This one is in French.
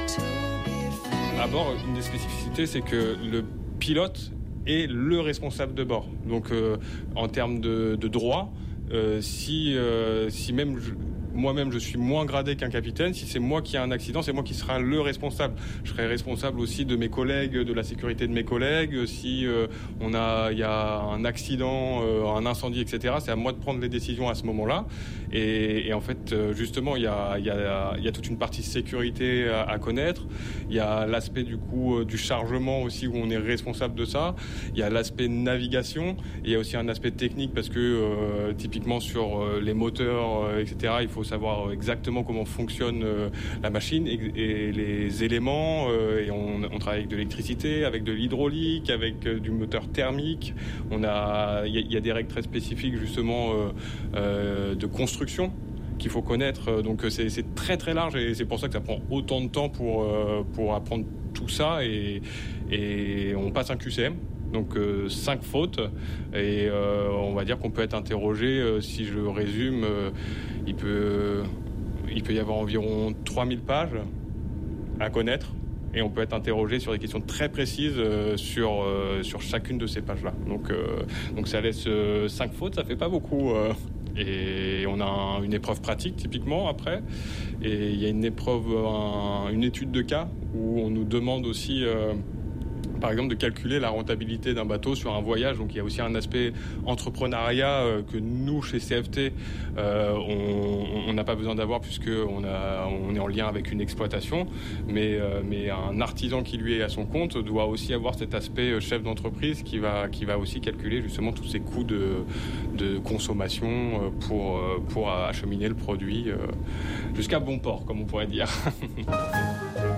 À bord, une des spécificités, c'est que le pilote est le responsable de bord. Donc, en termes de droit, si même moi-même je suis moins gradé qu'un capitaine, si c'est moi qui ai un accident, c'est moi qui sera le responsable. Je serai responsable aussi de mes collègues, de la sécurité de mes collègues. Si il y a un accident, un incendie, etc., c'est à moi de prendre les décisions à ce moment-là. Et en fait, justement, il y a toute une partie sécurité à connaître. Il y a l'aspect du coup du chargement aussi, où on est responsable de ça. Il y a l'aspect navigation. Et il y a aussi un aspect technique, parce que typiquement sur les moteurs, etc., il faut savoir exactement comment fonctionne la machine et les éléments. Et on travaille avec de l'électricité, avec de l'hydraulique, avec du moteur thermique. Il y a des règles très spécifiques justement de construction qu'il faut connaître. Donc c'est très très large, et c'est pour ça que ça prend autant de temps pour apprendre tout ça. Et on passe un QCM. Donc 5 fautes, et on va dire qu'on peut être interrogé, si je résume, il peut y avoir environ 3000 pages à connaître, et on peut être interrogé sur des questions très précises sur chacune de ces pages-là. Donc ça laisse 5 fautes, ça fait pas beaucoup. Et on a une épreuve pratique typiquement après, et il y a une épreuve, une étude de cas où on nous demande aussi par exemple de calculer la rentabilité d'un bateau sur un voyage. Donc il y a aussi un aspect entrepreneuriat que nous chez CFT on n'a pas besoin d'avoir, puisque on est en lien avec une exploitation, mais un artisan qui lui est à son compte doit aussi avoir cet aspect chef d'entreprise qui va aussi calculer justement tous ces coûts de consommation pour acheminer le produit jusqu'à bon port, comme on pourrait dire.